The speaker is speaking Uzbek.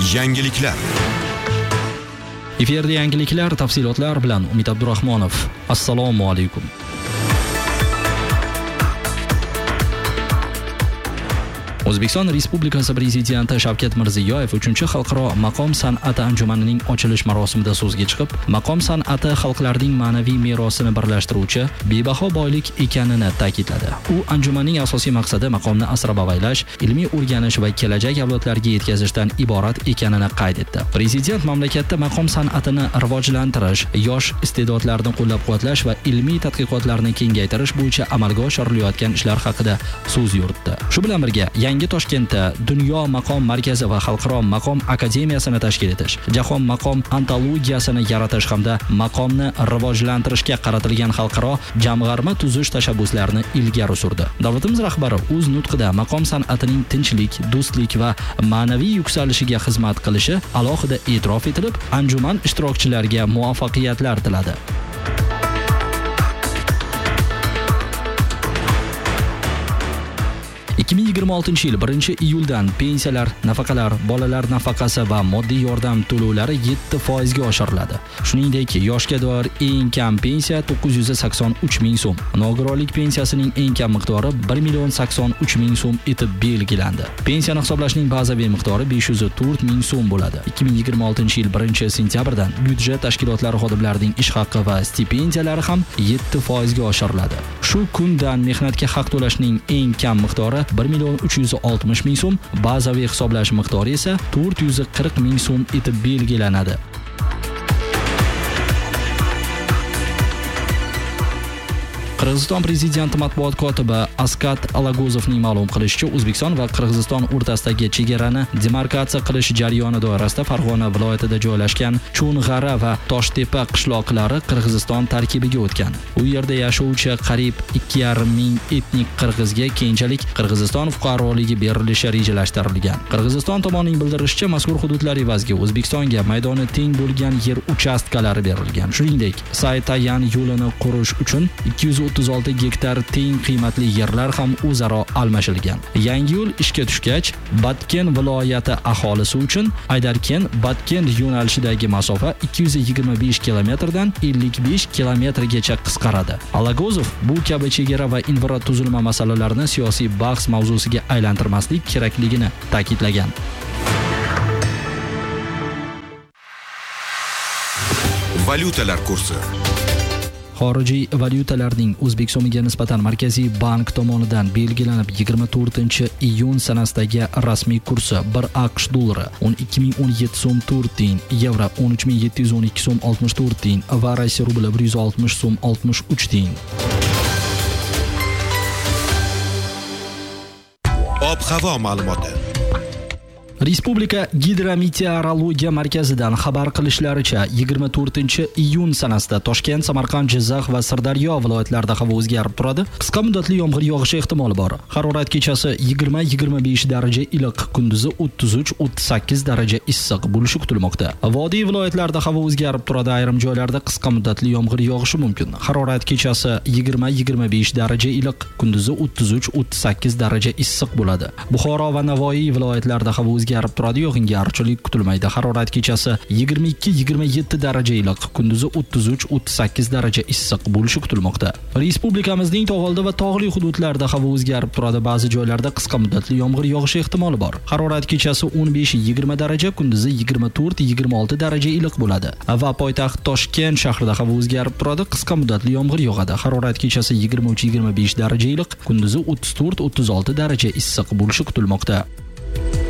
Yangiliklar. Efirda yangiliklar tafsilotlar bilan Umid Abdurahmonov. Assalomu alaykum. O'zbekiston Respublikasi Prezidenti Shavkat Mirziyoyev 3-xalqaro maqom san'ati anjumanining ochilish marosimida so'zga chiqib, maqom san'ati xalqlarning ma'naviy merosini birlashtiruvchi bebaho boylik ekanini ta'kidladi. U anjumanning asosiy maqsadi maqomni asrab-avaylash, ilmiy o'rganish va kelajak avlodlarga yetkazishdan iborat ekanini qayd etdi. Prezident mamlakatda maqom san'atini rivojlantirish, yosh iste'dodlarni qo'llab-quvvatlash va ilmiy tadqiqotlarni kengaytirish bo'yicha amalga oshirilayotgan ishlar haqida so'z yuritdi. Shu bilan birga Yangi Toshkentda Dunyo maqom markazi va Xalqaro maqom akademiyasini tashkil etish, Jahon maqom antologiyasini yaratish hamda maqomni rivojlantirishga qaratilgan xalqaro jamg'arma tuzish tashabbuslarini ilgari surdi. Davlatimiz rahbari o'z nutqida maqom san'atining tinchlik, do'stlik va ma'naviy yuksalishiga xizmat qilishi alohida e'tirof etilib, anjuman ishtirokchilariga muvaffaqiyatlar tiladi. 2026-yil 1-iyuldan pensiyalar, nafaqalar, bolalar nafaqasi va moddiy yordam to'lovlari 7% ga oshiriladi. Shuningdek, yoshga doir eng kam pensiya 983 ming so'm, nogironlik pensiyasining eng kam miqdori 1,83 million so'm etib belgilandi. Pensiyani hisoblashning bazaviy miqdori 504 ming so'm bo'ladi. 2026-yil 1-sentyabrdan byudjet tashkilotlari xodimlarining ish haqqi va stipendiyalari ham 7% ga oshiriladi. Shu kundan mehnatga haq to'lashning eng kam miqdori 1,360 ming so'm, bazaviy hisoblash miqdori esa 440 ming so'm etib belgilanadi. Qirg'iziston prezidenti matbuot kotibi Askat Alagozovning ma'lum qilishicha, O'zbekiston va Qirg'iziston o'rtasidagi chegarani demarkatsiya qilish jarayoni doirasida Farg'ona viloyatida joylashgan Cho'ng'ara va Toshtepa qishloqlari Qirg'iziston tarkibiga o'tgan. U yerda yashovchi qariyb 2,5 ming etnik qirg'izga keyinchalik Qirg'iziston fuqaroligi berilishi rejalashtirilgan. Qirg'iziston tomonining bildirishicha, mazkur hududlar evaziga O'zbekistonga maydoni teng bo'lgan yer uchastkalari berilgan. Shuningdek, Saytayan yo'lini qurish uchun 236 gektar teng qiymatli yerlar ham o'zaro almashilgan. Yangi yo'l ishga tushgach, Batken viloyati aholisi uchun Aydarken-Batkent yo'nalishidagi masofa 225 kilometrdan 55 kilometrgacha qisqaradi. Alagozov bu kabi chegara va infratuzilma masalalarini siyosiy bahs mavzusiga aylantirmaslik kerakligini ta'kidlagan. Valyutalar kursi. Xorijiy valyutalarning O'zbek so'miga nisbatan Markaziy bank tomonidan belgilanib 24-iyun sanasidagi rasmiy kursi 1 AQSh dollari 12.017 so'm 4 tiyin, yevro 13.712 so'm 64 tiyin va Rossiya rubli 160 so'm 63 tiyin. Ob-havo ma'lumoti. Respublika Gidrometeorologiya markazidan xabar qilishlaricha 24-iyun sanasida Toshkent, Samarqand, Jizzax va Sirdaryo viloyatlarida havo o'zgarib turadi. Qisqa muddatli yomg'ir yog'ishi ehtimoli bor. Harorat kechasi 20-25 daraja iliq, kunduzi 33-38 daraja issiq bo'lishi kutilmoqda. Vodiy viloyatlarida havo o'zgarib turadi, ayrim joylarda qisqa muddatli yomg'ir yog'ishi mumkin. Harorat kechasi 20-25 daraja iliq, kunduzi 33-38 daraja issiq bo'ladi. Buxoro va Navoiy viloyatlarida havo o'zgarib turadi, yog'ingarchilik kutilmaydi. Harorat kechasi 22-27 daraja iliq, kunduzi 33-38 daraja issiq bo'lishi kutilmoqda. Respublikamizning tog'oldi va tog'li hududlarida havo o'zgarib turadi, ba'zi joylarda qisqa muddatli yomg'ir yog'ishi ehtimoli bor. Harorat kechasi 15-20 daraja, kunduzi 24-26 daraja iliq bo'ladi. Va poytaxt Toshkent shahrida havo o'zgarib turadi, qisqa muddatli yomg'ir yog'adi. Harorat kechasi 23-25 daraja iliq, kunduzi 34-36 daraja issiq bo'lishi kutilmoqda.